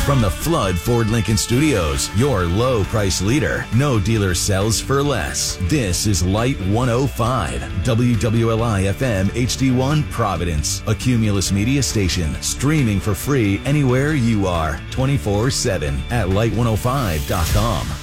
From the Flood Ford Lincoln Studios, your low price leader. No dealer sells for less. This is Light 105, WWLI FM HD1 Providence, a Cumulus media station, streaming for free anywhere you are, 24/7 at light105.com.